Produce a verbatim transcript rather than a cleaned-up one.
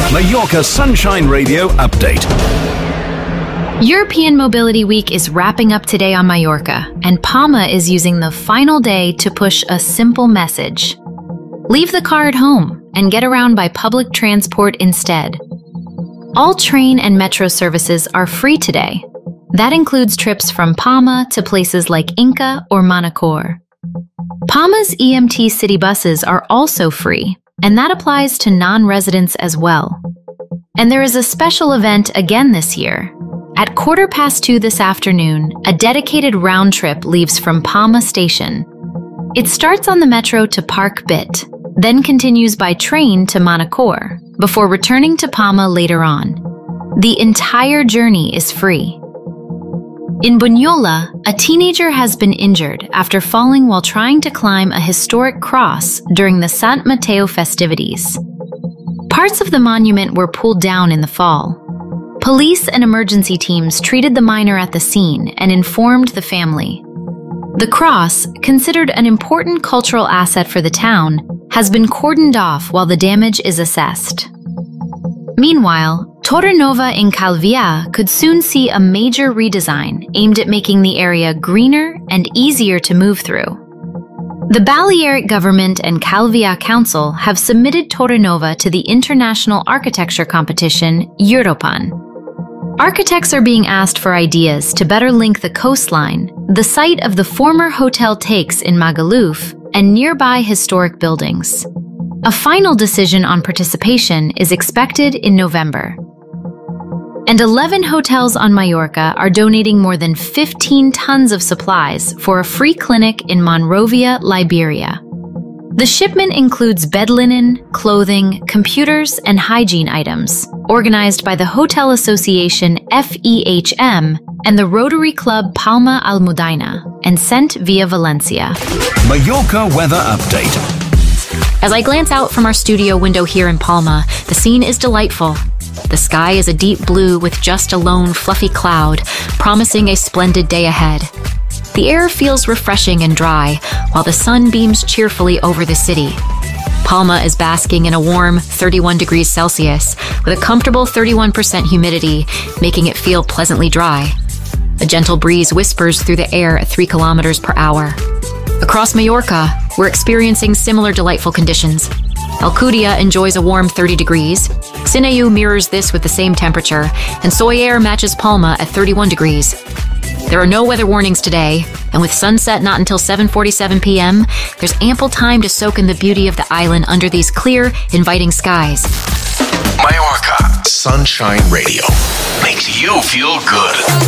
Mallorca Sunshine Radio Update. European Mobility Week is wrapping up today on Mallorca, and Palma is using the final day to push a simple message. Leave the car at home and get around by public transport instead. All train and metro services are free today. That includes trips from Palma to places like Inca or Manacor. Palma's E M T city buses are also free, and that applies to non-residents as well. And there is a special event again this year. At quarter past two this afternoon, a dedicated round trip leaves from Palma Station. It starts on the metro to Park Bit, then continues by train to Manacor, before returning to Palma later on. The entire journey is free. In Bunyola, a teenager has been injured after falling while trying to climb a historic cross during the Sant Mateo festivities. Parts of the monument were pulled down in the fall. Police and emergency teams treated the minor at the scene and informed the family. The cross, considered an important cultural asset for the town, has been cordoned off while the damage is assessed. Meanwhile, Torrenova in Calvià could soon see a major redesign aimed at making the area greener and easier to move through. The Balearic government and Calvià Council have submitted Torrenova to the international architecture competition Europan. Architects are being asked for ideas to better link the coastline, the site of the former Hotel Takes in Magaluf, and nearby historic buildings. A final decision on participation is expected in November. And eleven hotels on Mallorca are donating more than fifteen tons of supplies for a free clinic in Monrovia, Liberia. The shipment includes bed linen, clothing, computers, and hygiene items, organized by the Hotel Association F E H M and the Rotary Club Palma Almudena, and sent via Valencia. Mallorca Weather Update. As I glance out from our studio window here in Palma, the scene is delightful. The sky is a deep blue with just a lone fluffy cloud, promising a splendid day ahead. The air feels refreshing and dry, while the sun beams cheerfully over the city. Palma is basking in a warm thirty-one degrees Celsius, with a comfortable thirty-one percent humidity, making it feel pleasantly dry. A gentle breeze whispers through the air at three kilometers per hour. Across Mallorca, we're experiencing similar delightful conditions. Alcudia enjoys a warm thirty degrees, Sineu mirrors this with the same temperature, and Soller matches Palma at thirty-one degrees. There are no weather warnings today, and with sunset not until seven forty-seven p m, there's ample time to soak in the beauty of the island under these clear, inviting skies. Mallorca Sunshine Radio makes you feel good.